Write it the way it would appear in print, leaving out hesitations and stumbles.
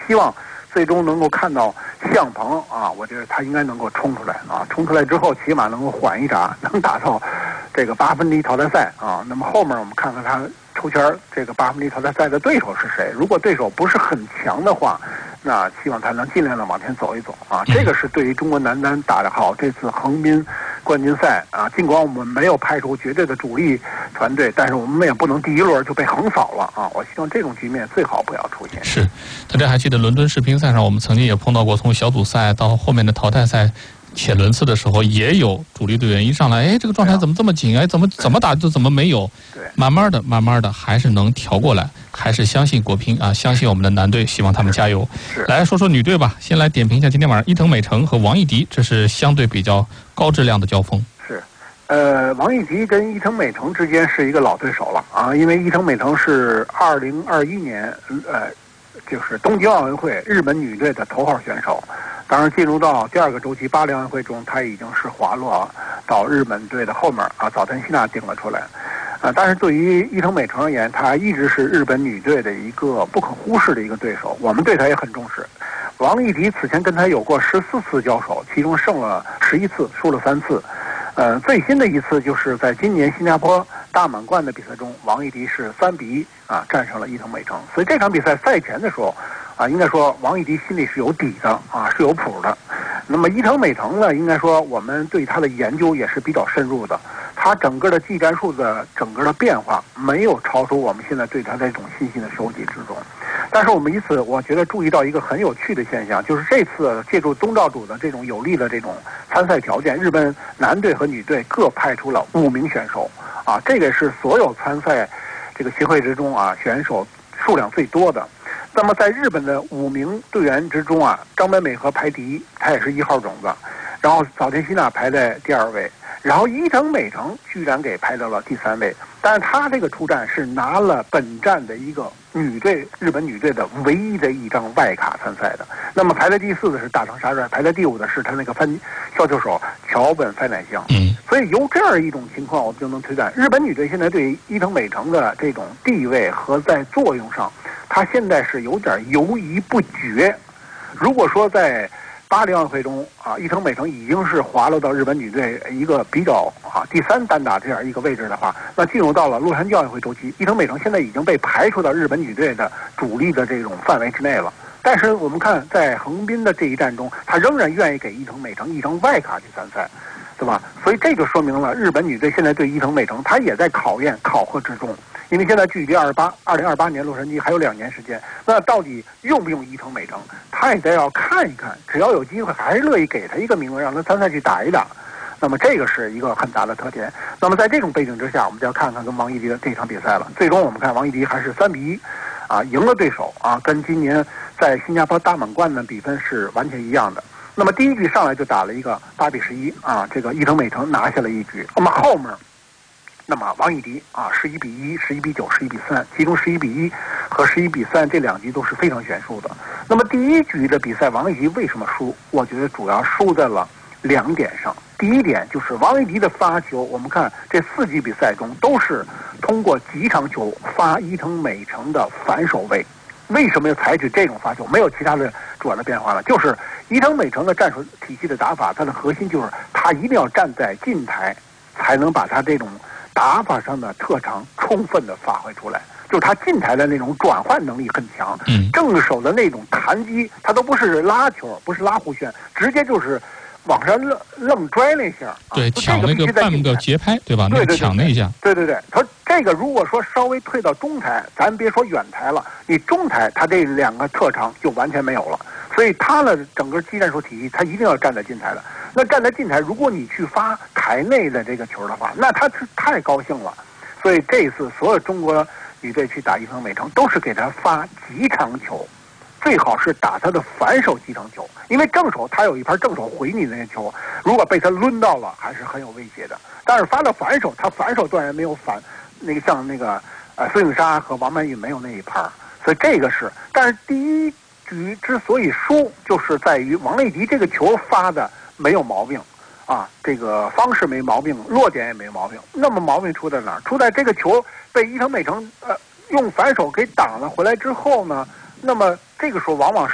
希望最终能够看到向鹏啊，我觉得他应该能够冲出来啊，冲出来之后起码能够缓一闸，能打到这个8分之一淘汰赛啊。那么后面我们看看他抽签这个8分之一淘汰赛的对手是谁？如果对手不是很强的话，那希望他能尽量的往前走一走啊。这个是对于中国男单打得好这次横滨冠军赛啊，尽管我们没有派出绝对的主力团队，但是我们也不能第一轮就被横扫了啊！我希望这种局面最好不要出现。 是，大家还记得伦敦世乒赛上，我们曾经也碰到过，从小组赛到后面的淘汰赛前轮次的时候，也有主力队员一上来，哎，这个状态怎么这么紧？哎，怎么打就怎么没有？ 对， 慢慢的还是能调过来，还是相信国乒啊，相信我们的男队，希望他们加油。来说说女队吧，先来点评一下今天晚上伊藤美诚和王艺迪，这是相对比较高质量的交锋。 是。王艺迪跟伊藤美诚之间是一个老对手了啊，因为伊藤美诚是2021年就是东京奥运会日本女队的头号选手，当然进入到第2个周期巴黎奥运会中，她已经是滑落到日本队的后面啊，早田希娜顶了出来。但是对于伊藤美诚而言，她一直是日本女队的一个不可忽视的一个对手，我们对她也很重视。王艺迪此前跟她有过14次交手，其中胜了11次，输了3次。最新的一次就是在今年新加坡大满贯的比赛中，王艺迪是3比1啊战胜了伊藤美诚。所以这场比赛赛前的时候啊，应该说王艺迪心里是有底的啊，是有谱的。那么伊藤美诚呢，应该说我们对他的研究也是比较深入的，他整个的技战术的整个的变化没有超出我们现在对他这种信息的收集之中。但是我们我觉得注意到一个很有趣的现象，就是这次借助东道主的这种有利的这种参赛条件，日本男队和女队各派出了5名选手啊，这个是所有参赛这个协会之中啊选手数量最多的。那么在日本的5名队员之中啊，张本美和排第1，他也是1号种子，然后早田希娜排在第2位，然后伊藤美诚居然给排到了第3位，但是他这个出战是拿了本站的一个日本女队的唯一的一张外卡参赛的。那么排在第4的是大城沙帅，排在第5的是他那个削球手桥本番乃香。所以由这样一种情况，我们就能推断，日本女队现在对伊藤美诚的这种地位和在作用上，他现在是有点犹疑不决。如果说在巴黎奥运会中啊，伊藤美诚已经是滑落到日本女队一个比较第3单打这样一个位置的话，那进入到了洛杉矶奥运会周期，伊藤美诚现在已经被排除到日本女队的主力的这种范围之内了。但是我们看在横滨的这一战中，他仍然愿意给伊藤美诚一张外卡去参赛，对吧？所以这就说明了日本女队现在对伊藤美诚，她也在考核之中。因为现在距离2028年洛杉矶还有2年时间，那到底用不用伊藤美诚，他也得要看一看，只要有机会还是乐意给他一个名额，让他参赛去打一打。那么这个是一个很大的特点。那么在这种背景之下，我们就要看看跟王艺迪的这场比赛了。最终我们看王艺迪还是3比1啊赢了对手啊，跟今年在新加坡大满贯的比分是完全一样的。那么第一局上来就打了一个8比11啊，这个伊藤美诚拿下了一局。那么后面王艺迪啊11比1、11比9、11比3，其中11比1和11比3这2局都是非常悬殊的。那么第1局的比赛，王艺迪为什么输？我觉得主要输在了2点上。第一点就是王艺迪的发球，我们看这4局比赛中都是通过几场球发伊藤美诚的反手位。为什么要采取这种发球？没有其他的主要的变化了，就是伊藤美诚的战术体系的打法，它的核心就是他一定要站在近台，才能把他这种打法上的特长充分的发挥出来。就是他近台的那种转换能力很强，正手的那种弹击，他都不是拉球，不是拉弧旋，直接就是往上愣拽了一下， 对，抢那个半个节拍，对吧？ 对对， 抢那一下， 对。他这个如果说稍微退到中台，咱别说远台了，你中台他这2个特长就完全没有了。所以他的整个技战术体系，他一定要站在近台的。那站在近台，如果你去发台内的这个球的话，那他是太高兴了。所以这一次所有中国女队去打伊藤美诚，都是给他发极长球。最好是打他的反手击长球，因为正手他有一盘正手回你的那球，如果被他抡到了，还是很有威胁的。但是发到反手，他反手断然没有像孙颖莎和王曼玉没有那一盘，所以这个是。但是第一局之所以输，就是在于王艺迪这个球发的没有毛病啊，这个方式没毛病，落点也没毛病。那么毛病出在哪儿？出在这个球被伊藤美诚用反手给挡了回来之后呢？那么这个时候往往